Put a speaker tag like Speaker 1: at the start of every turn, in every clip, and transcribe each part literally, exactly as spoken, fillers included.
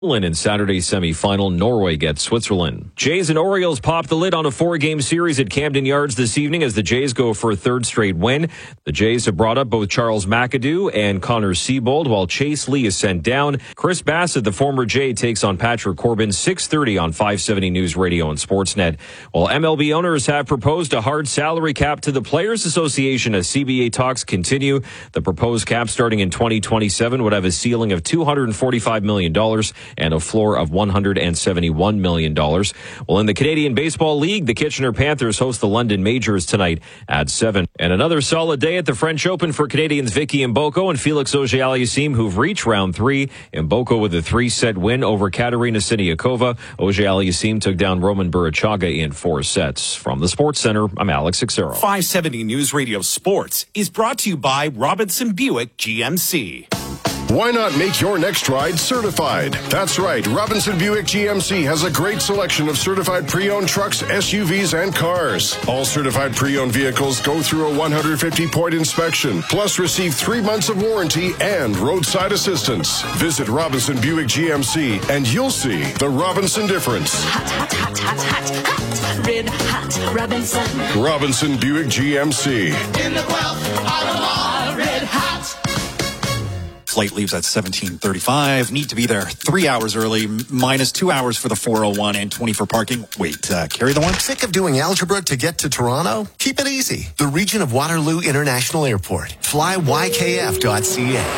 Speaker 1: In Saturday's semifinal, Norway gets Switzerland. Jays and Orioles pop the lid on a four-game series at Camden Yards this evening as the Jays go for a third straight win. The Jays have brought up both Charles McAdoo and Connor Siebold, while Chase Lee is sent down. Chris Bassett, the former Jay, takes on Patrick Corbin, six thirty on five seventy News Radio and Sportsnet. While M L B owners have proposed a hard salary cap to the Players Association as C B A talks continue. The proposed cap starting in twenty twenty-seven would have a ceiling of two hundred forty-five million dollars. And a floor of one hundred seventy-one million dollars. Well, in the Canadian Baseball League, the Kitchener Panthers host the London Majors tonight at seven. And another solid day at the French Open for Canadians Vicky Mboko and Felix Auger-Aliassime, who've reached round three. Mboko with a three-set win over Katerina Siniakova. Auger-Aliassime took down Roman Burachaga in four sets. From the Sports Center, I'm Alex Xero.
Speaker 2: five seventy News Radio Sports is brought to you by Robinson Buick G M C.
Speaker 3: Why not make your next ride certified? That's right. Robinson Buick G M C has a great selection of certified pre-owned trucks, S U Vs, and cars. All certified pre-owned vehicles go through a one hundred fifty point inspection, plus receive three months of warranty and roadside assistance. Visit Robinson Buick G M C and you'll see the Robinson difference.
Speaker 4: Hot, hot, hot, hot, hot, hot. Red hot Robinson.
Speaker 3: Robinson Buick G M C.
Speaker 4: In the Guelph, Ottawa, red hot.
Speaker 5: Flight leaves at seventeen thirty-five. Need to be there three hours early, minus two hours for the four oh one and twenty for parking. Wait, uh, carry the one?
Speaker 6: Sick of doing algebra to get to Toronto? Keep it easy. The region of Waterloo International Airport. Fly Y K F dot C A.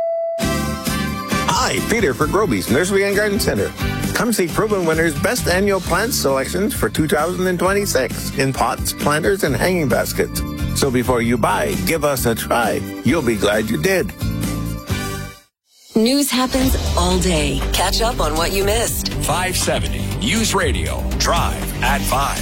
Speaker 7: Hi, Peter for Groby's Nursery and Garden Center. Come see proven winners' best annual plant selections for two thousand twenty-six in pots, planters, and hanging baskets. So before you buy, give us a try. You'll be glad you did.
Speaker 8: News happens all day. Catch up on what you missed.
Speaker 2: five seventy News Radio. Drive at five.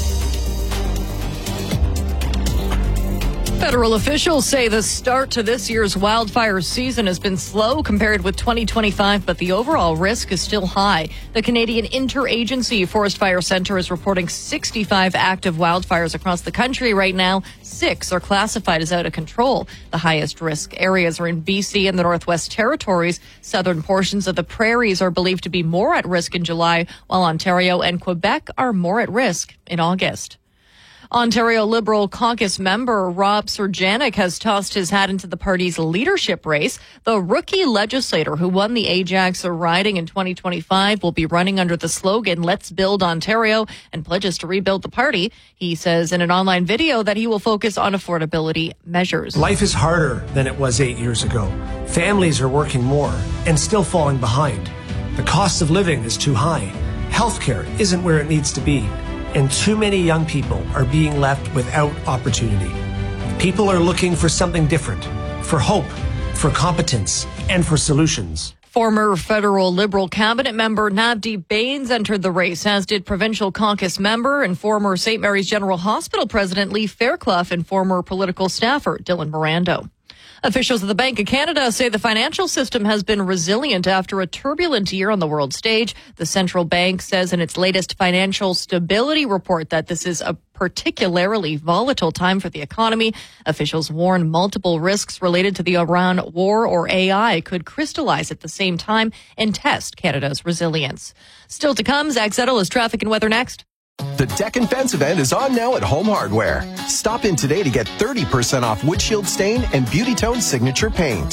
Speaker 9: Federal officials say the start to this year's wildfire season has been slow compared with twenty twenty-five, but the overall risk is still high. The Canadian Interagency Forest Fire Center is reporting sixty-five active wildfires across the country right now. Six are classified as out of control. The highest risk areas are in B C and the Northwest Territories. Southern portions of the prairies are believed to be more at risk in July, while Ontario and Quebec are more at risk in August. Ontario Liberal caucus member Rob Serjanik has tossed his hat into the party's leadership race. The rookie legislator who won the Ajax riding in twenty twenty-five will be running under the slogan, Let's Build Ontario, and pledges to rebuild the party. He says in an online video that he will focus on affordability measures.
Speaker 10: Life is harder than it was eight years ago. Families are working more and still falling behind. The cost of living is too high. Healthcare isn't where it needs to be. And too many young people are being left without opportunity. People are looking for something different, for hope, for competence, and for solutions.
Speaker 9: Former federal Liberal cabinet member Navdeep Bains entered the race, as did provincial caucus member and former Saint Mary's General Hospital president Lee Fairclough and former political staffer Dylan Morando. Officials of the Bank of Canada say the financial system has been resilient after a turbulent year on the world stage. The central bank says in its latest financial stability report that this is a particularly volatile time for the economy. Officials warn multiple risks related to the Iran war or A I could crystallize at the same time and test Canada's resilience. Still to come, Zach Zettel is traffic and weather next.
Speaker 11: The Deck and Fence event is on now at Home Hardware. Stop in today to get thirty percent off windshield stain and Beauty Tone signature paint.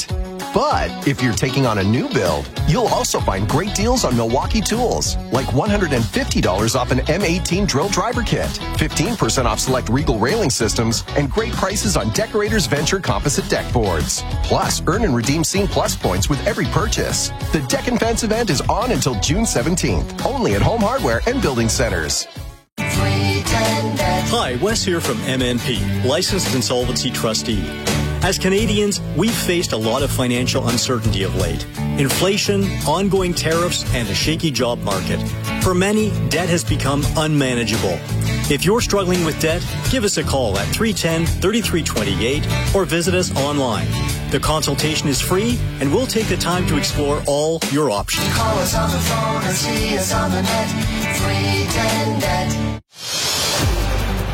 Speaker 11: But if you're taking on a new build, you'll also find great deals on Milwaukee tools, like one hundred fifty dollars off an M eighteen drill driver kit, fifteen percent off select Regal railing systems, and great prices on Decorators Venture composite deck boards. Plus, earn and redeem Scene Plus points with every purchase. The Deck and Fence event is on until June seventeenth, only at Home Hardware and Building Centers.
Speaker 12: Hi, Wes here from M N P, Licensed Insolvency Trustee. As Canadians, we've faced a lot of financial uncertainty of late. Inflation, ongoing tariffs, and a shaky job market. For many, debt has become unmanageable. If you're struggling with debt, give us a call at three one zero, three three two eight or visit us online. The consultation is free, and we'll take the time to explore all your options.
Speaker 4: Call us on the phone or see us on the net. three ten net.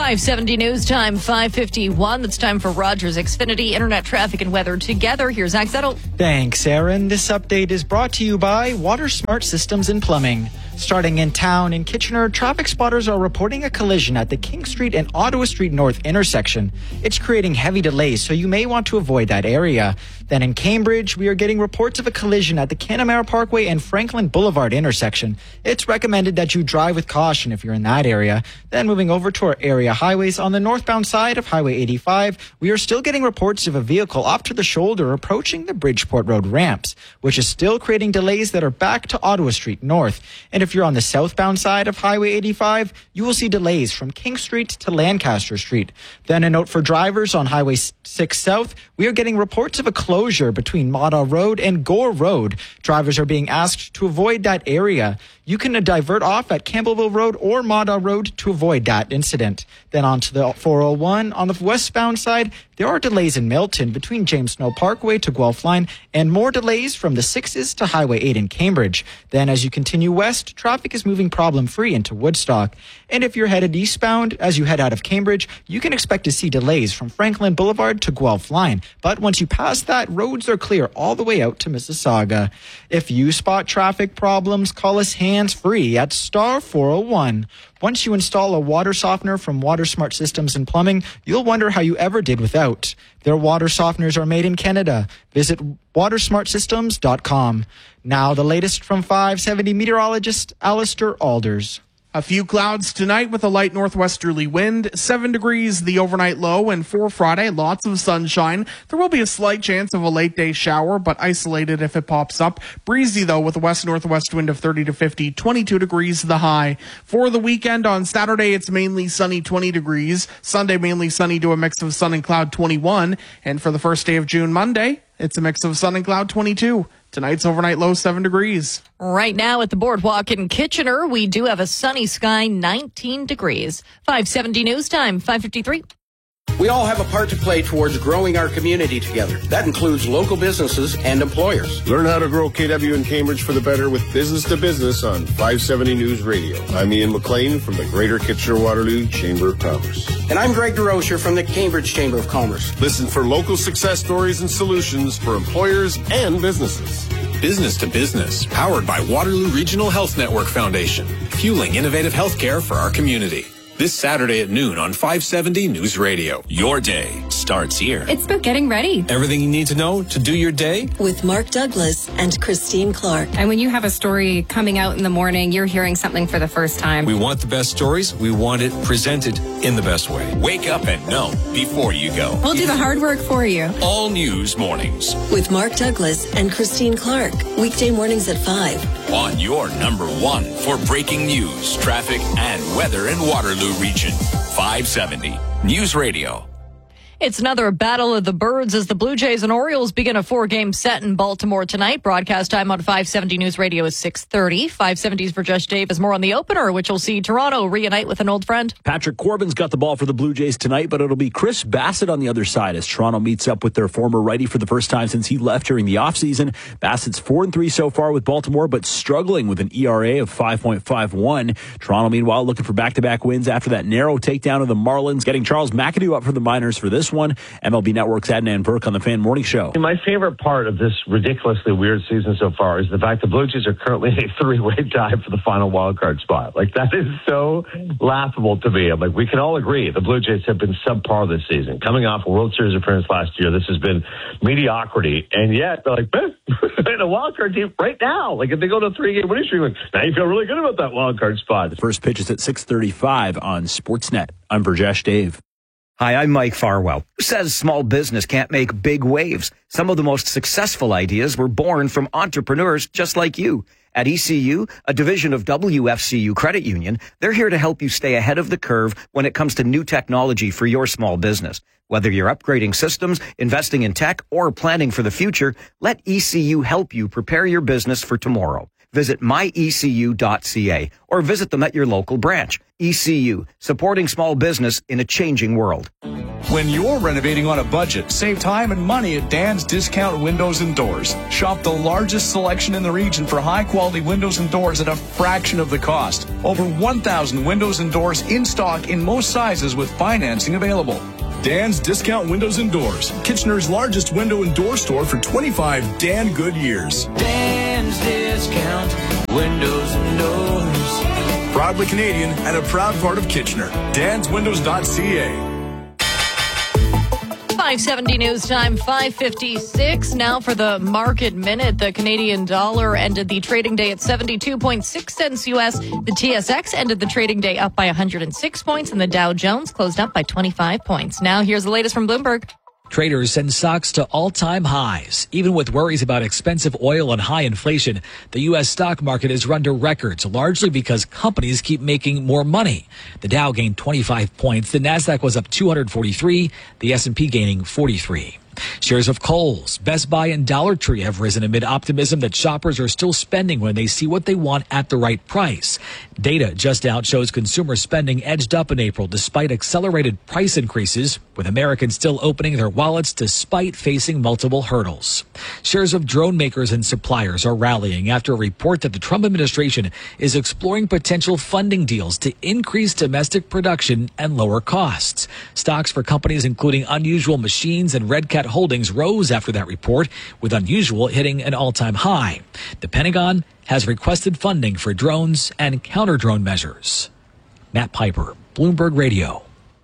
Speaker 9: five seventy News Time, five fifty-one. It's time for Rogers Xfinity Internet Traffic and Weather Together. Here's Zach Zettel.
Speaker 13: Thanks, Aaron. This update is brought to you by Water Smart Systems and Plumbing. Starting in town in Kitchener, traffic spotters are reporting a collision at the King Street and Ottawa Street North intersection. It's creating heavy delays, so you may want to avoid that area. Then in Cambridge, we are getting reports of a collision at the Canamara Parkway and Franklin Boulevard intersection. It's recommended that you drive with caution if you're in that area. Then moving over to our area highways on the northbound side of Highway eighty-five, we are still getting reports of a vehicle off to the shoulder approaching the Bridgeport Road ramps, which is still creating delays that are back to Ottawa Street North. And if you're on the southbound side of Highway eighty-five, you will see delays from King Street to Lancaster Street. Then a note for drivers on Highway six South, we are getting reports of a closure between Mada Road and Gore Road. Drivers are being asked to avoid that area. You can divert off at Campbellville Road or Mada Road to avoid that incident. Then on to the four oh one. On the westbound side, there are delays in Milton between James Snow Parkway to Guelph Line and more delays from the sixes to Highway eight in Cambridge. Then as you continue west, traffic is moving problem-free into Woodstock. And if you're headed eastbound, as you head out of Cambridge, you can expect to see delays from Franklin Boulevard to Guelph Line. But once you pass that, roads are clear all the way out to Mississauga. If you spot traffic problems, call us hands-free at star four oh one. Once you install a water softener from Water Smart Systems and Plumbing, you'll wonder how you ever did without. Their water softeners are made in Canada. Visit water smart systems dot com. Now the latest from five seventy meteorologist Alistair Alders.
Speaker 14: A few clouds tonight with a light northwesterly wind, seven degrees the overnight low, and for Friday, lots of sunshine. There will be a slight chance of a late day shower, but isolated if it pops up. Breezy though with a west-northwest wind of thirty to fifty, twenty-two degrees the high. For the weekend on Saturday, it's mainly sunny, twenty degrees. Sunday, mainly sunny to a mix of sun and cloud, twenty-one. And for the first day of June, Monday, it's a mix of sun and cloud, twenty-two. Tonight's overnight low, seven degrees.
Speaker 9: Right now at the Boardwalk in Kitchener, we do have a sunny sky, nineteen degrees. five seventy News Time, five fifty-three.
Speaker 15: We all have a part to play towards growing our community together. That includes local businesses and employers.
Speaker 3: Learn how to grow K W in Cambridge for the better with Business to Business on five seventy News Radio. I'm Ian McLean from the Greater Kitchener-Waterloo Chamber of Commerce.
Speaker 15: And I'm Greg DeRocher from the Cambridge Chamber of Commerce.
Speaker 3: Listen for local success stories and solutions for employers and businesses.
Speaker 2: Business to Business, powered by Waterloo Regional Health Network Foundation, fueling innovative healthcare for our community. This Saturday at noon on five seventy News Radio. Your day starts here.
Speaker 16: It's about getting ready.
Speaker 2: Everything you need to know to do your day
Speaker 8: with Mark Douglas and Christine Clark.
Speaker 16: And when you have a story coming out in the morning, you're hearing something for the first time.
Speaker 2: We want the best stories. We want it presented in the best way. Wake up and know before you go.
Speaker 16: We'll do the hard work for you.
Speaker 2: All News Mornings
Speaker 8: with Mark Douglas and Christine Clark. Weekday mornings at five.
Speaker 2: On your number one for breaking news, traffic, and weather in Waterloo Region. five seventy News Radio.
Speaker 9: It's another battle of the birds as the Blue Jays and Orioles begin a four-game set in Baltimore tonight. Broadcast time on five seventy News Radio is six thirty. five seventy's for Josh Dave is more on the opener, which will see Toronto reunite with an old friend.
Speaker 17: Patrick Corbin's got the ball for the Blue Jays tonight, but it'll be Chris Bassett on the other side as Toronto meets up with their former righty for the first time since he left during the offseason. Bassett's four and three so far with Baltimore, but struggling with an E R A of five point five one. Toronto, meanwhile, looking for back-to-back wins after that narrow takedown of the Marlins, getting Charles McAdoo up for the minors for this one. M L B Network's Adnan Burke on the Fan Morning Show.
Speaker 18: My favorite part of this ridiculously weird season so far is the fact the Blue Jays are currently in a three-way tie for the final wild card spot. Like, that is so laughable to me. I'm like, we can all agree the Blue Jays have been subpar this season. Coming off a World Series appearance last year, this has been mediocrity. And yet, they're like, man, in a wild card team right now. Like, if they go to a three-game winning streak, like, now you feel really good about that wild card spot.
Speaker 17: The first pitch is at six thirty-five on Sportsnet. I'm Burjesh Dave.
Speaker 19: Hi, I'm Mike Farwell. Who says small business can't make big waves? Some of the most successful ideas were born from entrepreneurs just like you. At E C U, a division of W F C U Credit Union, they're here to help you stay ahead of the curve when it comes to new technology for your small business. Whether you're upgrading systems, investing in tech, or planning for the future, let E C U help you prepare your business for tomorrow. visit my e c u dot c a or visit them at your local branch. E C U, supporting small business in a changing world.
Speaker 20: When you're renovating on a budget, save time and money at Dan's Discount Windows and Doors. Shop the largest selection in the region for high-quality windows and doors at a fraction of the cost. Over one thousand windows and doors in stock in most sizes with financing available. Dan's Discount Windows and Doors, Kitchener's largest window and door store for twenty-five Dan good years.
Speaker 21: Dan's Discount Windows and Doors.
Speaker 20: Proudly Canadian and a proud part of Kitchener. dans windows dot c a.
Speaker 9: five seventy news time, five fifty-six. Now for the market minute. The Canadian dollar ended the trading day at seventy-two point six cents U S. The T S X ended the trading day up by one hundred six points, and the Dow Jones closed up by twenty-five points. Now here's the latest from Bloomberg.
Speaker 22: Traders send stocks to all-time highs. Even with worries about expensive oil and high inflation, the U S stock market has run to records, largely because companies keep making more money. The Dow gained twenty-five points. The Nasdaq was up two hundred forty-three. The S and P gaining forty-three. Shares of Kohl's, Best Buy, and Dollar Tree have risen amid optimism that shoppers are still spending when they see what they want at the right price. Data just out shows consumer spending edged up in April despite accelerated price increases, with Americans still opening their wallets despite facing multiple hurdles. Shares of drone makers and suppliers are rallying after a report that the Trump administration is exploring potential funding deals to increase domestic production and lower costs. Stocks for companies including Unusual Machines and Red Cat Holdings rose after that report, with Unusual hitting an all-time high. The Pentagon has requested funding for drones and counter-drone measures. Matt Piper, Bloomberg Radio.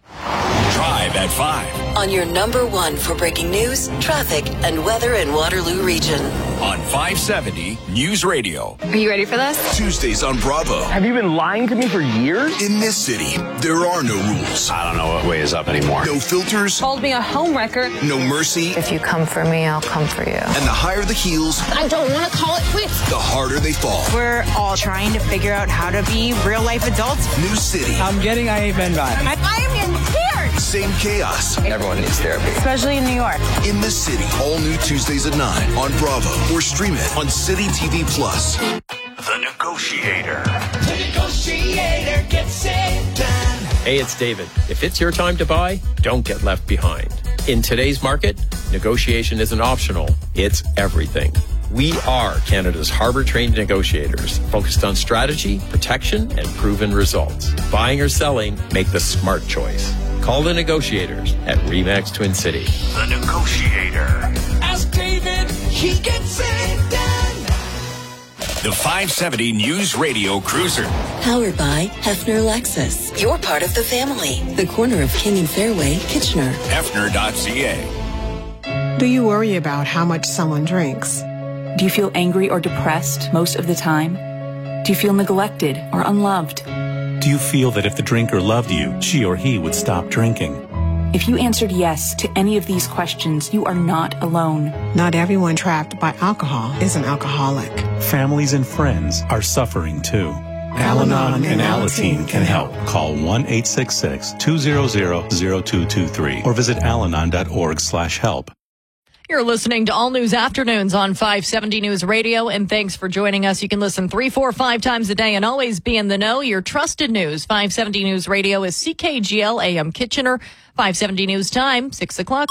Speaker 2: Drive at five.
Speaker 8: On your number one for breaking news, traffic, and weather in Waterloo Region.
Speaker 2: On five seventy News Radio.
Speaker 16: Are you ready for this?
Speaker 2: Tuesdays on Bravo.
Speaker 23: Have you been lying to me for years?
Speaker 2: In this city, there are no rules.
Speaker 24: I don't know what way is up anymore.
Speaker 2: No filters.
Speaker 16: Called me a homewrecker.
Speaker 2: No mercy.
Speaker 25: If you come for me, I'll come for you.
Speaker 2: And the higher the heels,
Speaker 25: I don't want to call it quits.
Speaker 2: The harder they fall.
Speaker 26: We're all trying to figure out how to be real life adults.
Speaker 2: New city.
Speaker 26: I'm getting I ain't been by. I, I am in tears.
Speaker 2: Same chaos.
Speaker 24: Everyone needs therapy.
Speaker 26: Especially in New York.
Speaker 2: In this city, all new Tuesdays at nine on Bravo, or stream it on City T V Plus. The Negotiator.
Speaker 21: The Negotiator gets it done.
Speaker 27: Hey, it's David. If it's your time to buy, don't get left behind. In today's market, negotiation isn't optional. It's everything. We are Canada's harbor-trained negotiators, focused on strategy, protection, and proven results. Buying or selling, make the smart choice. Call the negotiators at Remax Twin City.
Speaker 2: The Negotiator.
Speaker 21: Ask David, he gets it done.
Speaker 2: The five seventy News Radio Cruiser.
Speaker 8: Powered by Hefner Lexus. You're part of the family. The corner of King and Fairway, Kitchener.
Speaker 2: Hefner dot c a.
Speaker 28: Do you worry about how much someone drinks?
Speaker 29: Do you feel angry or depressed most of the time? Do you feel neglected or unloved?
Speaker 30: Do you feel that if the drinker loved you, she or he would stop drinking?
Speaker 29: If you answered yes to any of these questions, you are not alone.
Speaker 28: Not everyone trapped by alcohol is an alcoholic.
Speaker 30: Families and friends are suffering too. Al-Anon and Alateen can help. Call one eight six six, two zero zero, zero two two three or visit alanon dot org slash help.
Speaker 9: You're listening to All News Afternoons on five seventy News Radio, and thanks for joining us. You can listen three, four, five times a day and always be in the know. Your trusted news. five seventy News Radio is C K G L A M Kitchener. five seventy News Time, six o'clock.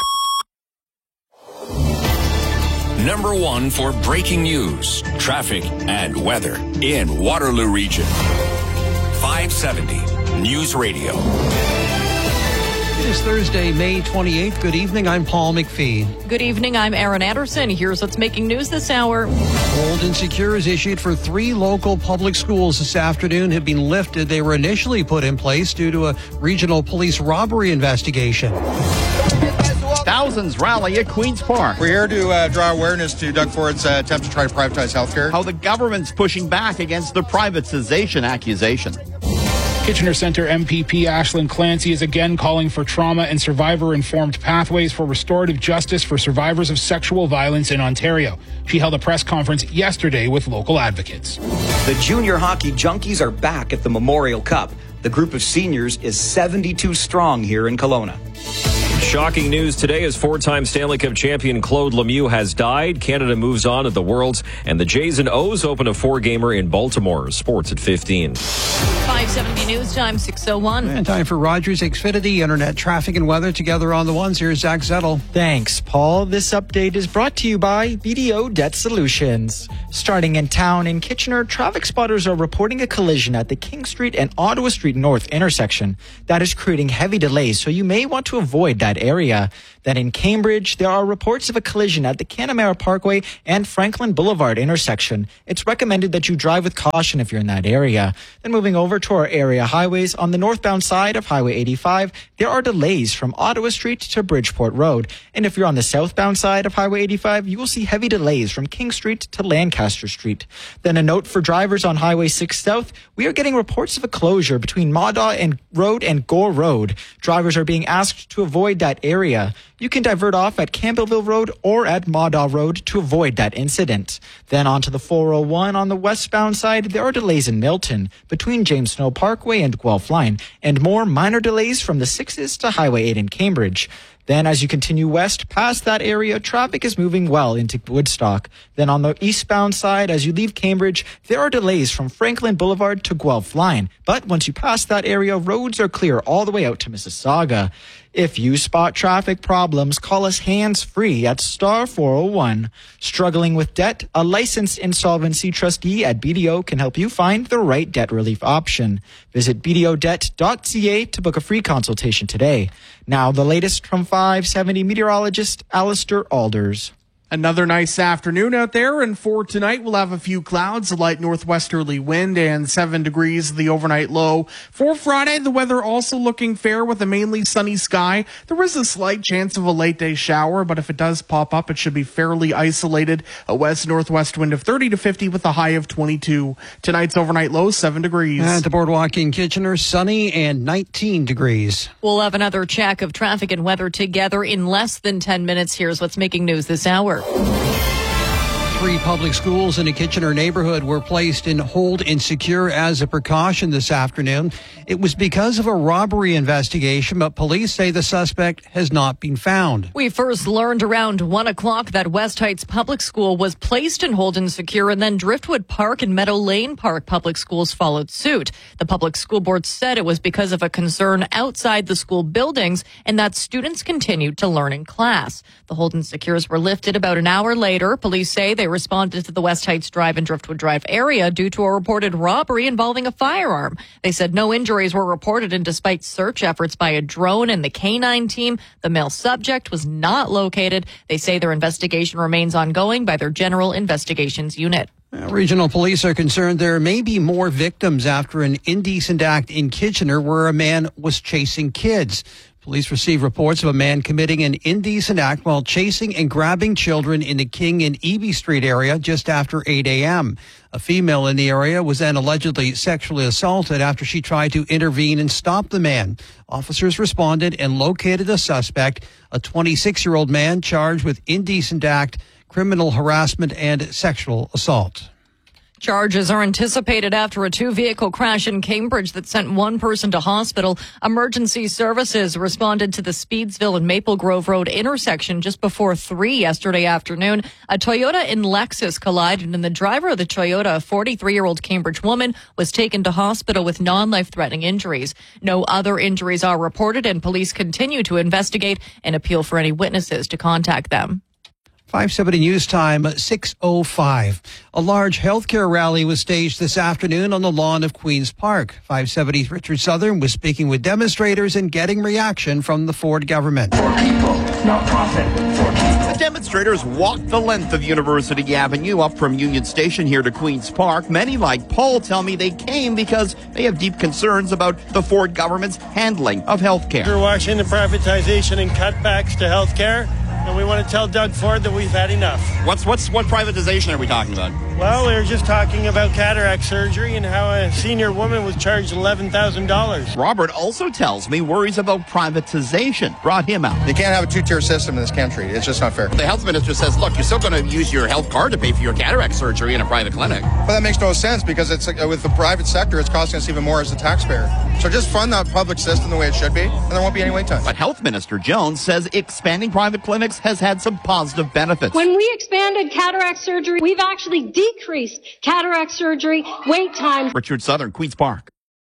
Speaker 2: Number one for breaking news, traffic, and weather in Waterloo Region. five seventy News Radio.
Speaker 31: It is Thursday, May twenty-eighth. Good evening. I'm Paul McPhee.
Speaker 9: Good evening. I'm Aaron Anderson. Here's what's making news this hour.
Speaker 31: Hold and secure is issued for three local public schools this afternoon have been lifted. They were initially put in place due to a regional police robbery investigation.
Speaker 32: Thousands rally at Queen's Park.
Speaker 33: We're here to uh, draw awareness to Doug Ford's uh, attempt to try to privatize healthcare.
Speaker 32: How the government's pushing back against the privatization accusation.
Speaker 34: Kitchener Centre M P P Ashlyn Clancy is again calling for trauma and survivor-informed pathways for restorative justice for survivors of sexual violence in Ontario. She held a press conference yesterday with local advocates.
Speaker 35: The junior hockey junkies are back at the Memorial Cup. The group of seniors is seventy-two strong here in Kelowna.
Speaker 1: Shocking news today as four-time Stanley Cup champion Claude Lemieux has died. Canada moves on at the Worlds, and the Jays and O's open a four-gamer in Baltimore. Sports at fifteen.
Speaker 9: five seventy News Time, six oh one.
Speaker 31: And time for Rogers Xfinity Internet traffic and weather together on the ones. Here's Zach Zettel.
Speaker 3: Thanks, Paul. This update is brought to you by B D O Debt Solutions. Starting in town in Kitchener, traffic spotters are reporting a collision at the King Street and Ottawa Street North intersection that is creating heavy delays, so you may want to avoid that area. Then in Cambridge, there are reports of a collision at the Canamara Parkway and Franklin Boulevard intersection. It's recommended that you drive with caution if you're in that area. Then moving over to our area highways, on the northbound side of Highway eighty-five, there are delays from Ottawa Street to Bridgeport Road. And if you're on the southbound side of Highway eighty-five, you will see heavy delays from King Street to Lancaster Street. Then a note for drivers on Highway six South, we are getting reports of a closure between Maudaw and Road and Gore Road. Drivers are being asked to avoid that area. You can divert off at Campbellville Road or at Maudaw Road to avoid that incident. Then onto the four oh one on the westbound side, there are delays in Milton between James Snow Parkway and Guelph Line, and more minor delays from the sixes to Highway eight in Cambridge. Then as you continue west past that area, traffic is moving well into Woodstock. Then on the eastbound side, as you leave Cambridge, there are delays from Franklin Boulevard to Guelph Line. But once you pass that area, roads are clear all the way out to Mississauga. If you spot traffic problems, call us hands-free at star four oh one. Struggling with debt? A licensed insolvency trustee at B D O can help you find the right debt relief option. Visit b d o debt dot c a to book a free consultation today. Now, the latest from five seventy meteorologist Alistair Alders.
Speaker 4: Another nice afternoon out there, and for tonight we'll have a few clouds, a light northwesterly wind, and seven degrees the overnight low. For Friday, the weather also looking fair with a mainly sunny sky. There is a slight chance of a late day shower, but if it does pop up, it should be fairly isolated. A west-northwest wind of thirty to fifty with a high of twenty-two. Tonight's overnight low, seven degrees.
Speaker 31: At the boardwalk in Kitchener, sunny and nineteen degrees.
Speaker 9: We'll have another check of traffic and weather together in less than ten minutes. Here's what's making news this hour.
Speaker 31: Three public schools in a Kitchener neighborhood were placed in hold and secure as a precaution this afternoon. It was because of a robbery investigation, but police say the suspect has not been found.
Speaker 9: We first learned around one o'clock that West Heights Public School was placed in hold and secure, and then Driftwood Park and Meadow Lane Park public schools followed suit. The public school board said it was because of a concern outside the school buildings and that students continued to learn in class. The hold and secures were lifted about an hour later. Police say they responded to the West Heights Drive and Driftwood Drive area due to a reported robbery involving a firearm. They said no injuries were reported, and despite search efforts by a drone and the K nine team, the male subject was not located. They say their investigation remains ongoing by their General Investigations Unit.
Speaker 31: Regional police are concerned there may be more victims after an indecent act in Kitchener where a man was chasing kids. Police received reports of a man committing an indecent act while chasing and grabbing children in the King and Eby Street area just after eight a.m. A female in the area was then allegedly sexually assaulted after she tried to intervene and stop the man. Officers responded and located a suspect, a twenty-six-year-old man charged with indecent act, criminal harassment, and sexual assault.
Speaker 9: Charges are anticipated after a two-vehicle crash in Cambridge that sent one person to hospital. Emergency services responded to the Speedsville and Maple Grove Road intersection just before three yesterday afternoon. A Toyota and Lexus collided, and the driver of the Toyota, a forty-three-year-old Cambridge woman, was taken to hospital with non-life-threatening injuries. No other injuries are reported, and police continue to investigate and appeal for any witnesses to contact them.
Speaker 31: five seventy News Time, six oh five. A large healthcare rally was staged this afternoon on the lawn of Queen's Park. five seventy's Richard Southern was speaking with demonstrators and getting reaction from the Ford government.
Speaker 5: For people, not profit. For people.
Speaker 32: The demonstrators walked the length of University Avenue up from Union Station here to Queen's Park. Many, like Paul, tell me they came because they have deep concerns about the Ford government's handling of healthcare.
Speaker 6: We're watching the privatization and cutbacks to healthcare. And we want to tell Doug Ford that we've had enough.
Speaker 32: What's what's what privatization are we talking about?
Speaker 6: Well, we were just talking about cataract surgery and how a senior woman was charged eleven thousand dollars.
Speaker 32: Robert also tells me worries about privatization brought him out.
Speaker 33: You can't have a two-tier system in this country. It's just not fair.
Speaker 7: The health minister says, look, you're still going to use your health card to pay for your cataract surgery in a private clinic.
Speaker 33: But that makes no sense because it's uh, with the private sector, it's costing us even more as a taxpayer. So just fund that public system the way it should be, and there won't be any wait time.
Speaker 32: But Health Minister Jones says expanding private clinics has had some positive benefits.
Speaker 10: When we expanded cataract surgery, we've actually decreased cataract surgery wait times.
Speaker 32: Richard Southern, Queen's Park.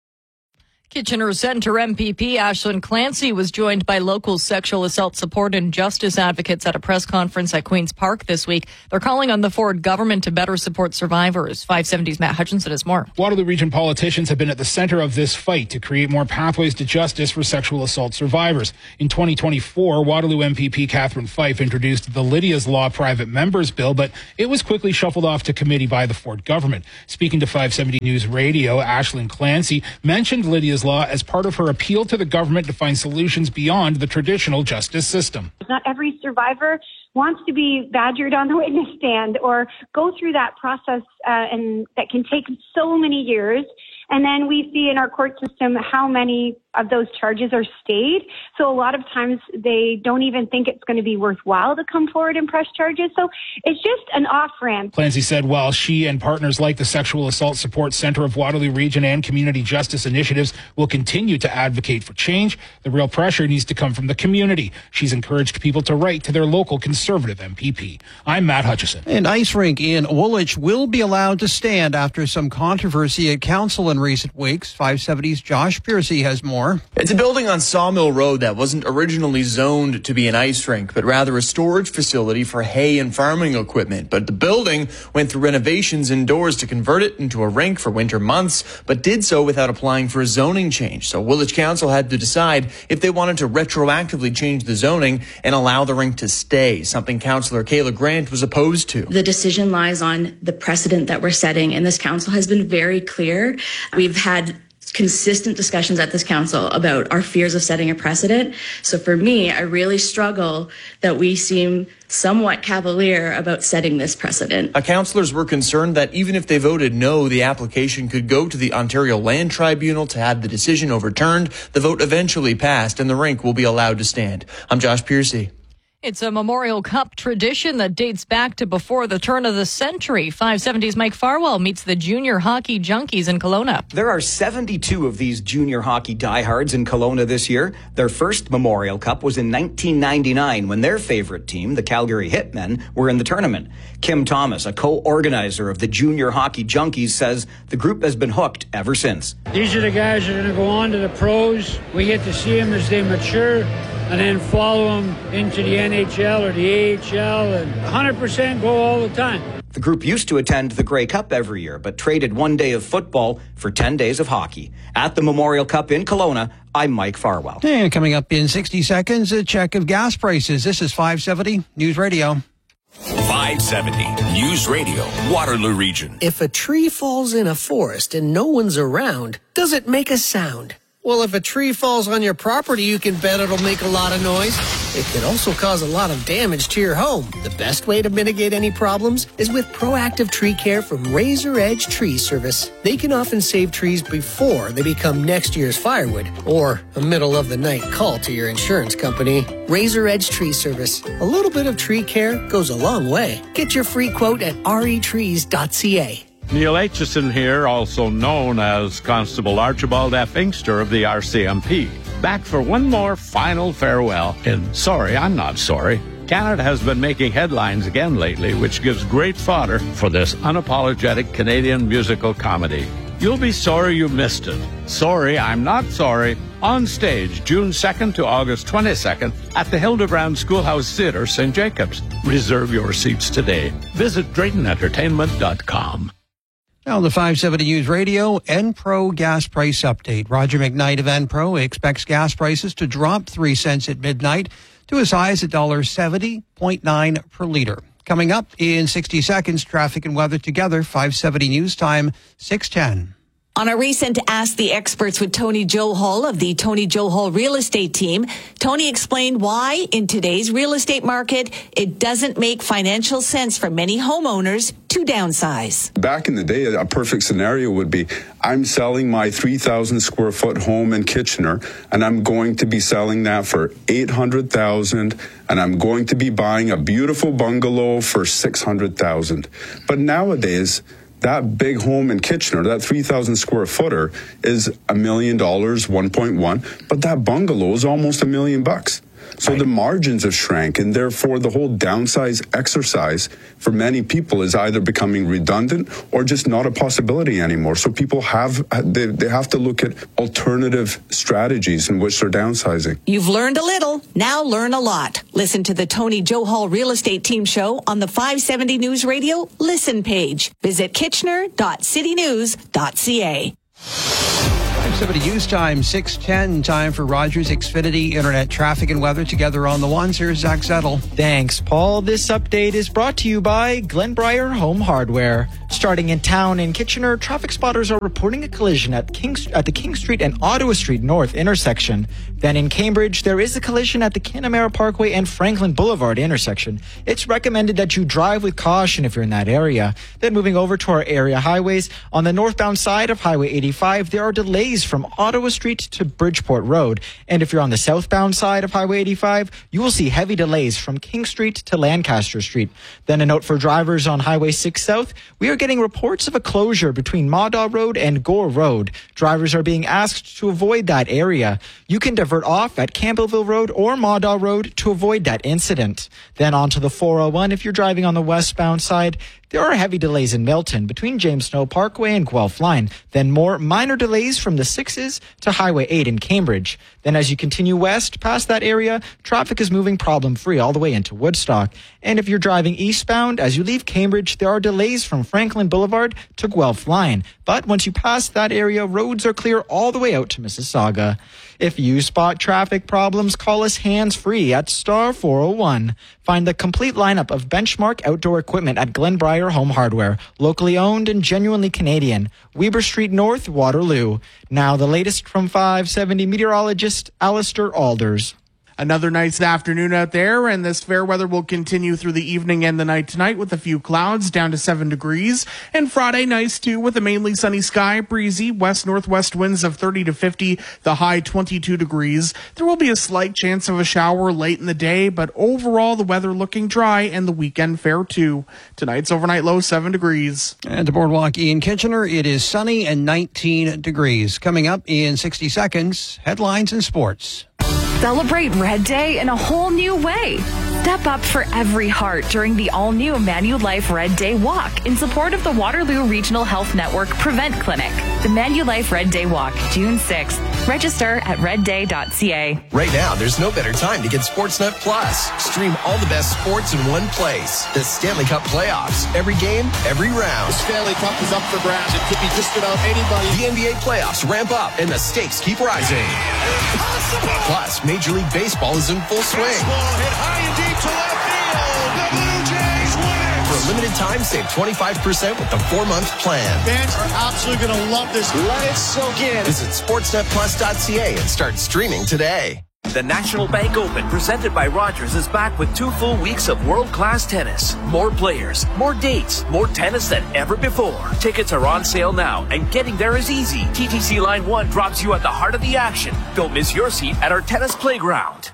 Speaker 9: Kitchener Centre M P P Ashlyn Clancy was joined by local sexual assault support and justice advocates at a press conference at Queen's Park this week. They're calling on the Ford government to better support survivors. five seventy's Matt Hutchinson has more.
Speaker 34: Waterloo Region politicians have been at the center of this fight to create more pathways to justice for sexual assault survivors. In twenty twenty-four, Waterloo M P P Catherine Fife introduced the Lydia's Law Private Members Bill, but it was quickly shuffled off to committee by the Ford government. Speaking to five seventy News Radio, Ashlyn Clancy mentioned Lydia's Law as part of her appeal to the government to find solutions beyond the traditional justice system.
Speaker 11: Not every survivor wants to be badgered on the witness stand or go through that process, uh, and that can take so many years. And then we see in our court system how many of those charges are stayed. So a lot of times they don't even think it's going to be worthwhile to come forward and press charges. So it's just an off-ramp.
Speaker 34: Clancy said while she and partners like the Sexual Assault Support Center of Waterloo Region and Community Justice Initiatives will continue to advocate for change, the real pressure needs to come from the community. She's encouraged people to write to their local Conservative M P P. I'm Matt Hutchison.
Speaker 31: An ice rink in Woolwich will be allowed to stand after some controversy at council in recent weeks. five seventy's Josh Piercy has more.
Speaker 12: It's a building on Sawmill Road that wasn't originally zoned to be an ice rink, but rather a storage facility for hay and farming equipment. But the building went through renovations indoors to convert it into a rink for winter months, but did so without applying for a zoning change. So Woolwich Council had to decide if they wanted to retroactively change the zoning and allow the rink to stay, something Councillor Kayla Grant was opposed to.
Speaker 13: The decision lies on the precedent that we're setting, and this council has been very clear. We've had consistent discussions at this council about our fears of setting a precedent. So for me, I really struggle that we seem somewhat cavalier about setting this precedent.
Speaker 12: Uh, councillors were concerned that even if they voted no, the application could go to the Ontario Land Tribunal to have the decision overturned. The vote eventually passed and the rink will be allowed to stand. I'm Josh Piercy.
Speaker 9: It's a Memorial Cup tradition that dates back to before the turn of the century. five seventy's Mike Farwell meets the junior hockey junkies in Kelowna.
Speaker 35: There are seventy-two of these junior hockey diehards in Kelowna this year. Their first Memorial Cup was in nineteen ninety-nine when their favorite team, the Calgary Hitmen, were in the tournament. Kim Thomas, a co-organizer of the junior hockey junkies, says the group has been hooked ever since.
Speaker 14: These are the guys that are going to go on to the pros. We get to see them as they mature, and then follow them into the N H L or the A H L, and one hundred percent go all the time.
Speaker 35: The group used to attend the Grey Cup every year, but traded one day of football for ten days of hockey. At the Memorial Cup in Kelowna, I'm Mike Farwell.
Speaker 31: And coming up in sixty seconds, a check of gas prices. This is five seventy News Radio.
Speaker 2: five seventy News Radio, Waterloo Region.
Speaker 15: If a tree falls in a forest and no one's around, does it make a sound? Well, if a tree falls on your property, you can bet it'll make a lot of noise. It can also cause a lot of damage to your home. The best way to mitigate any problems is with proactive tree care from Razor Edge Tree Service. They can often save trees before they become next year's firewood or a middle of the night call to your insurance company. Razor Edge Tree Service. A little bit of tree care goes a long way. Get your free quote at r e trees dot c a.
Speaker 16: Neil Aitchison here, also known as Constable Archibald F. Inkster of the R C M P. Back for one more final farewell in Sorry, I'm Not Sorry. Canada has been making headlines again lately, which gives great fodder for this unapologetic Canadian musical comedy. You'll be sorry you missed it. Sorry, I'm Not Sorry. On stage, June second to August twenty-second at the Hildebrand Schoolhouse Theatre, Saint Jacobs. Reserve your seats today. Visit Drayton Entertainment dot com.
Speaker 31: Now, the five seventy News Radio Enpro gas price update. Roger McKnight of Enpro expects gas prices to drop three cents at midnight to as high as one dollar seventy point nine per liter. Coming up in sixty seconds, traffic and weather together. five seventy News Time, six ten.
Speaker 8: On a recent Ask the Experts with Tony Johal of the Tony Johal Real Estate Team, Tony explained why in today's real estate market, it doesn't make financial sense for many homeowners to downsize.
Speaker 17: Back in the day, a perfect scenario would be I'm selling my three thousand square foot home in Kitchener, and I'm going to be selling that for eight hundred thousand dollars, and I'm going to be buying a beautiful bungalow for six hundred thousand dollars. But nowadays, that big home in Kitchener, that three thousand square footer, is a million dollars, one point one, but that bungalow is almost a million bucks. So the margins have shrank, and therefore the whole downsize exercise for many people is either becoming redundant or just not a possibility anymore. So people have, they, they have to look at alternative strategies in which they're downsizing.
Speaker 8: You've learned a little, now learn a lot. Listen to the Tony Johal Real Estate Team show on the five seventy News Radio Listen page. Visit kitchener dot city news dot c a.
Speaker 31: five seventy News Time, six ten, time for Rogers Xfinity Internet traffic and weather together on the ones. Here's Zach Zettel.
Speaker 3: Thanks, Paul. This update is brought to you by Glenbriar Home Hardware. Starting in town in Kitchener, traffic spotters are reporting a collision at King, at the King Street and Ottawa Street North intersection. Then in Cambridge, there is a collision at the Kinamara Parkway and Franklin Boulevard intersection. It's recommended that you drive with caution if you're in that area. Then moving over to our area highways, on the northbound side of Highway eighty-five, there are delays from Ottawa Street to Bridgeport Road. And if you're on the southbound side of Highway eighty-five, you will see heavy delays from King Street to Lancaster Street. Then a note for drivers on Highway six South, we are getting reports of a closure between Mawdaw Road and Gore Road. Drivers are being asked to avoid that area. You can divert off at Campbellville Road or Mawdaw Road to avoid that incident. Then on to the four oh one, if you're driving on the westbound side, there are heavy delays in Milton between James Snow Parkway and Guelph Line. Then more minor delays from the sixes to Highway eight in Cambridge. Then as you continue west past that area, traffic is moving problem-free all the way into Woodstock. And if you're driving eastbound, as you leave Cambridge, there are delays from Franklin Boulevard to Guelph Line. But once you pass that area, roads are clear all the way out to Mississauga. If you spot traffic problems, call us hands-free at star four oh one. Find the complete lineup of Benchmark outdoor equipment at Glenbriar Home Hardware, locally owned and genuinely Canadian. Weber Street North, Waterloo. Now the latest from five seventy meteorologist Alistair Alders.
Speaker 4: Another nice afternoon out there, and this fair weather will continue through the evening and the night tonight with a few clouds down to seven degrees. And Friday, nice too, with a mainly sunny sky, breezy, west-northwest winds of thirty to fifty, the high twenty-two degrees. There will be a slight chance of a shower late in the day, but overall the weather looking dry and the weekend fair too. Tonight's overnight low seven degrees.
Speaker 31: And the Boardwalk in Kitchener, it is sunny and nineteen degrees. Coming up in sixty seconds, headlines and sports.
Speaker 18: Celebrate Red Day in a whole new way. Step up for every heart during the all-new Manulife Red Day Walk in support of the Waterloo Regional Health Network Prevent Clinic. The Manulife Red Day Walk, June sixth. Register at red day dot c a.
Speaker 19: Right now, there's no better time to get Sportsnet Plus. Stream all the best sports in one place. The Stanley Cup playoffs. Every game, every round.
Speaker 7: The Stanley Cup is up for grabs. It could be just about anybody.
Speaker 19: The N B A playoffs ramp up and the stakes keep rising. Impossible! Plus, Major League Baseball is in full swing.
Speaker 7: Baseball hit high and deep to left field. The Blue Jays win it.
Speaker 19: For a limited time, save twenty-five percent with the four-month plan.
Speaker 7: Fans are absolutely going to love this. Let it soak in.
Speaker 19: Visit sportsnet plus dot c a and start streaming today.
Speaker 20: The National Bank Open, presented by Rogers, is back with two full weeks of world-class tennis. More players, more dates, more tennis than ever before. Tickets are on sale now, and getting there is easy. T T C Line one drops you at the heart of the action. Don't miss your seat at our tennis playground.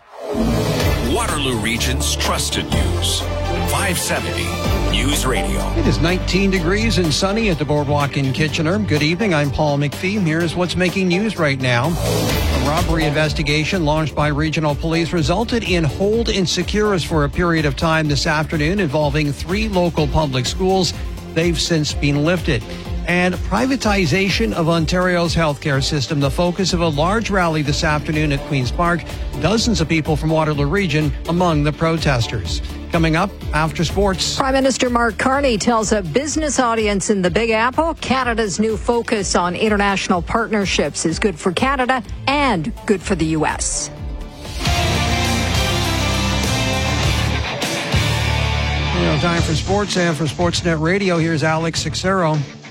Speaker 2: Waterloo Region's trusted news. five seventy News Radio.
Speaker 31: It is nineteen degrees and sunny at the Boardwalk in Kitchener. Good evening. I'm Paul McPhee. Here's what's making news right now. A robbery investigation launched by regional police resulted in hold and secures for a period of time this afternoon involving three local public schools. They've since been lifted. And privatization of Ontario's healthcare system, the focus of a large rally this afternoon at Queen's Park. Dozens of people from Waterloo Region among the protesters. Coming up after sports.
Speaker 21: Prime Minister Mark Carney tells a business audience in the Big Apple Canada's new focus on international partnerships is good for Canada and good for the U S.
Speaker 31: You know, time for sports, and for Sportsnet Radio, here's Alex Sixero.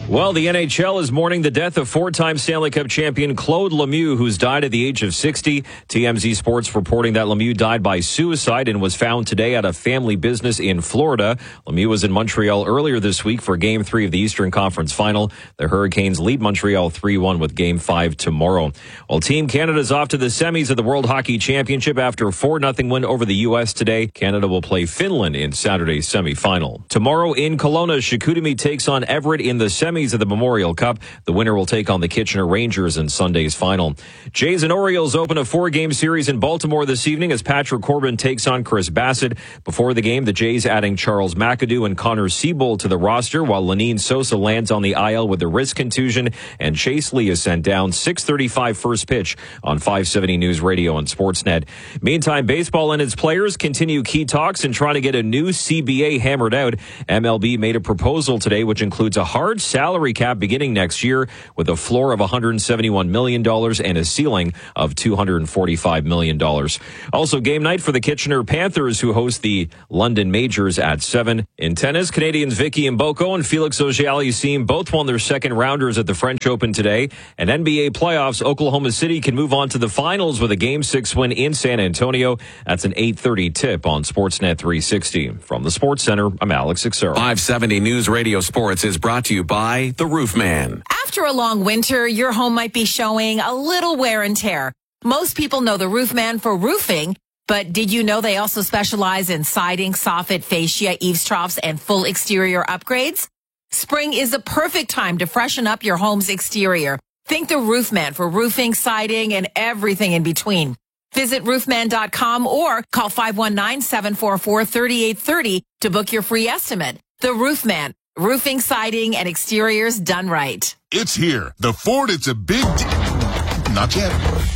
Speaker 1: Well, the N H L is mourning the death of four-time Stanley Cup champion Claude Lemieux, who's died at the age of sixty. T M Z Sports reporting that Lemieux died by suicide and was found today at a family business in Florida. Lemieux was in Montreal earlier this week for Game three of the Eastern Conference Final. The Hurricanes lead Montreal three one with Game five tomorrow. Well, Team Canada's off to the semis of the World Hockey Championship after a four nothing win over the U S today. Canada will play Finland in Saturday's semifinal. Tomorrow in Kelowna, Chicoutimi takes on Everett in the semis of the Memorial Cup. The winner will take on the Kitchener Rangers in Sunday's final. Jays and Orioles open a four-game series in Baltimore this evening as Patrick Corbin takes on Chris Bassett. Before the game, the Jays adding Charles McAdoo and Connor Siebold to the roster, while Lenine Sosa lands on the I L with a wrist contusion, and Chase Lee is sent down. six thirty-five first pitch on five seventy News Radio and Sportsnet. Meantime, baseball and its players continue key talks and trying to get a new C B A hammered out. M L B made a proposal today which includes a hard salary salary cap beginning next year with a floor of one hundred seventy-one million dollars and a ceiling of two hundred forty-five million dollars. Also, game night for the Kitchener Panthers, who host the London Majors at seven. In tennis, Canadians Vicky Mboko and Felix Auger-Aliassime both won their second rounders at the French Open today. And N B A playoffs, Oklahoma City can move on to the finals with a Game six win in San Antonio. That's an eight thirty tip on Sportsnet three sixty. From the Sports Center, I'm Alex Ixero.
Speaker 2: five seventy News Radio Sports is brought to you by The Roofman.
Speaker 5: After a long winter, your home might be showing a little wear and tear. Most people know The Roofman for roofing, but did you know they also specialize in siding, soffit, fascia, eaves troughs, and full exterior upgrades? Spring is the perfect time to freshen up your home's exterior. Think The Roofman for roofing, siding, and everything in between. Visit roofman dot com or call five one nine, seven four four, three eight three zero to book your free estimate. The Roofman. Roofing, siding, and exteriors done right.
Speaker 6: It's here. The Ford, it's a big deal. Not yet.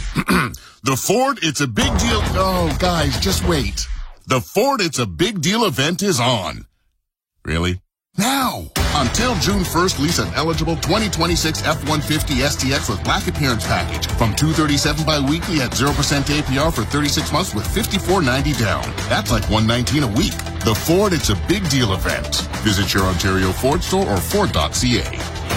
Speaker 6: The Ford, it's a big deal. Oh, guys, just wait. The Ford, it's a big deal event is on. Really? Now! Until June first, lease an eligible twenty twenty-six F one fifty S T X with black appearance package from two hundred thirty-seven dollars bi-weekly at zero percent A P R for thirty-six months with fifty-four ninety down. That's like one hundred nineteen dollars a week. The Ford, it's a big deal event. Visit your Ontario Ford store or Ford dot C A.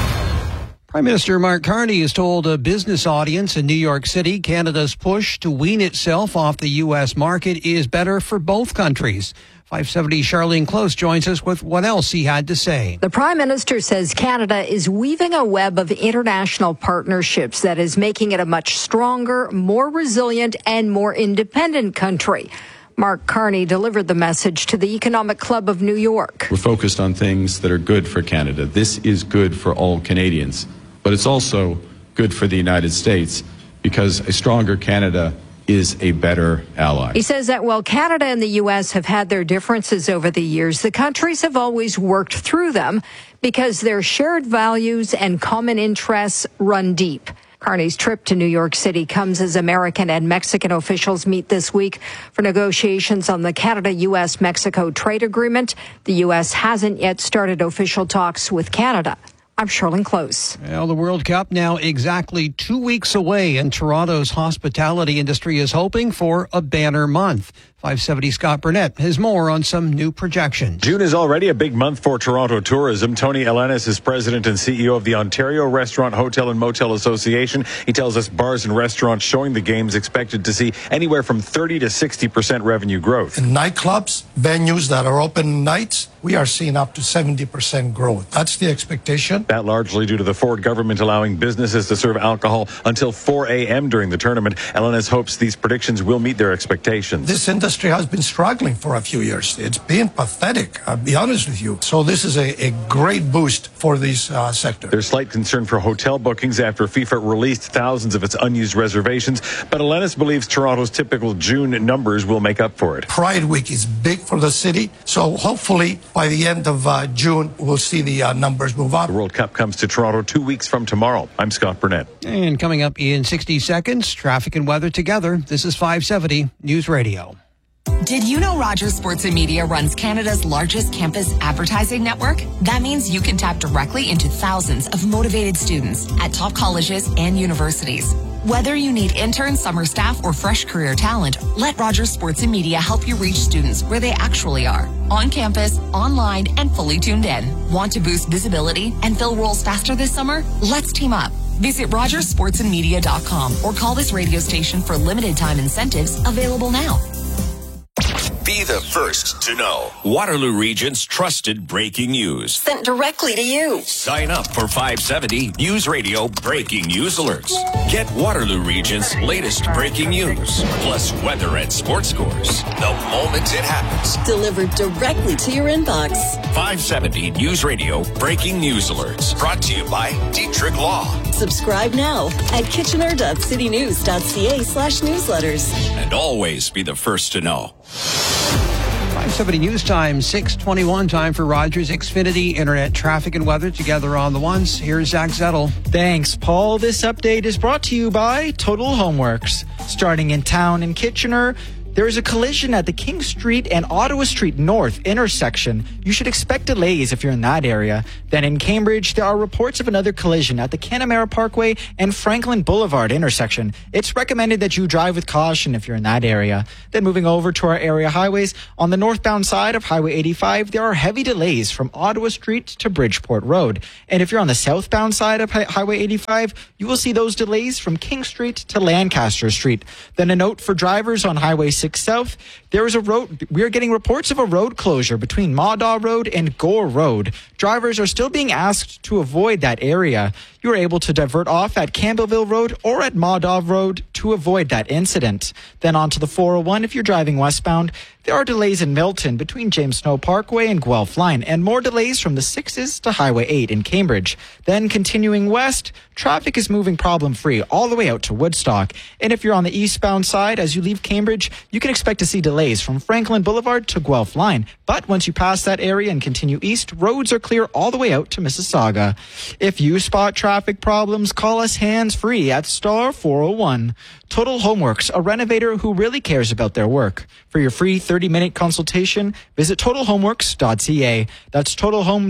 Speaker 31: Prime Minister Mark Carney has told a business audience in New York City Canada's push to wean itself off the U S market is better for both countries. five seventy Charlene Close joins us with what else he had to say.
Speaker 21: The Prime Minister says Canada is weaving a web of international partnerships that is making it a much stronger, more resilient, and more independent country. Mark Carney delivered the message to the Economic Club of New York.
Speaker 10: We're focused on things that are good for Canada. This is good for all Canadians, but it's also good for the United States because a stronger Canada is a better ally.
Speaker 21: He says that while Canada and the U S have had their differences over the years, the countries have always worked through them because their shared values and common interests run deep. Carney's trip to New York City comes as American and Mexican officials meet this week for negotiations on the Canada-U S Mexico trade agreement. The U S hasn't yet started official talks with Canada. I'm Charlene Close.
Speaker 31: Well, the World Cup now exactly two weeks away, and Toronto's hospitality industry is hoping for a banner month. five seventy Scott Burnett has more on some new projections.
Speaker 22: June is already a big month for Toronto tourism. Tony Elenis is president and C E O of the Ontario Restaurant, Hotel and Motel Association. He tells us bars and restaurants showing the games expected to see anywhere from thirty to sixty percent revenue growth.
Speaker 23: In nightclubs, venues that are open nights, we are seeing up to seventy percent growth. That's the expectation.
Speaker 22: That largely due to the Ford government allowing businesses to serve alcohol until four a.m. during the tournament. Elenis hopes these predictions will meet their expectations.
Speaker 23: This industry has been struggling for a few years. It's been pathetic, I'll be honest with you. So this is a, a great boost for this uh, sector.
Speaker 22: There's slight concern for hotel bookings after FIFA released thousands of its unused reservations, but Elenis believes Toronto's typical June numbers will make up for it.
Speaker 23: Pride Week is big for the city, so hopefully by the end of uh, June, we'll see the uh, numbers move up.
Speaker 22: The World Cup comes to Toronto two weeks from tomorrow. I'm Scott Burnett.
Speaker 31: And coming up in sixty seconds, traffic and weather together. This is five seventy News Radio.
Speaker 9: Did you know Rogers Sports and Media runs Canada's largest campus advertising network? That means you can tap directly into thousands of motivated students at top colleges and universities. Whether you need interns, summer staff, or fresh career talent, let Rogers Sports and Media help you reach students where they actually are. On campus, online, and fully tuned in. Want to boost visibility and fill roles faster this summer? Let's team up. Visit rogers sports and media dot com or call this radio station for limited time incentives available now.
Speaker 2: Be the first to know. Waterloo Region's trusted breaking news.
Speaker 11: Sent directly to you.
Speaker 2: Sign up for five seventy News Radio Breaking News Alerts. Get Waterloo Region's latest breaking news, plus weather and sports scores the moment it happens.
Speaker 11: Delivered directly to your inbox.
Speaker 2: five seventy News Radio Breaking News Alerts. Brought to you by Dietrich Law.
Speaker 11: Subscribe now at kitchener dot city news dot c a slash newsletters.
Speaker 2: And always be the first to know.
Speaker 31: five seventy News Time, six twenty-one, time for Rogers Xfinity Internet traffic and weather together on the ones. Here's Zach Zettel.
Speaker 3: Thanks, Paul. This update is brought to you by Total Homeworks. Starting in town in Kitchener, there is a collision at the King Street and Ottawa Street North intersection. You should expect delays if you're in that area. Then in Cambridge, there are reports of another collision at the Canamera Parkway and Franklin Boulevard intersection. It's recommended that you drive with caution if you're in that area. Then moving over to our area highways, on the northbound side of Highway eighty-five, there are heavy delays from Ottawa Street to Bridgeport Road. And if you're on the southbound side of Highway eighty-five, you will see those delays from King Street to Lancaster Street. Then a note for drivers on Highway six South, there is a road, we're getting reports of a road closure between Mawdaw Road and Gore Road. Drivers are still being asked to avoid that area. You are able to divert off at Campbellville Road or at Mawdaw Road to avoid that incident. Then on to the four oh one if you're driving westbound. There are delays in Milton between James Snow Parkway and Guelph Line, and more delays from the sixes to Highway eight in Cambridge. Then continuing west, traffic is moving problem-free all the way out to Woodstock. And if you're on the eastbound side, as you leave Cambridge, you can expect to see delays from Franklin Boulevard to Guelph Line. But once you pass that area and continue east, roads are clear all the way out to Mississauga. If you spot traffic problems, call us hands-free at star four oh one. Total Homeworks, a renovator who really cares about their work. For your free thirty-minute consultation, visit total homeworks dot c a. That's total home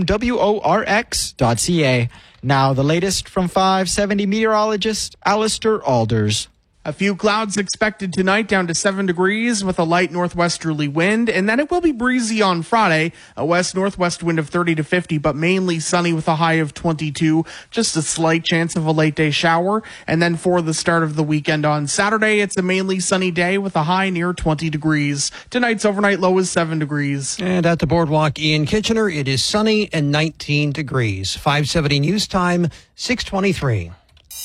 Speaker 3: works dot c a. Now the latest from five seventy meteorologist Alistair Alders.
Speaker 4: A few clouds expected tonight, down to seven degrees with a light northwesterly wind, and then it will be breezy on Friday, a west-northwest wind of thirty to fifty, but mainly sunny with a high of twenty-two, just a slight chance of a late-day shower. And then for the start of the weekend on Saturday, it's a mainly sunny day with a high near twenty degrees. Tonight's overnight low is seven degrees.
Speaker 31: And at the Boardwalk in Kitchener, it is sunny and nineteen degrees. five seventy News Time, six twenty-three.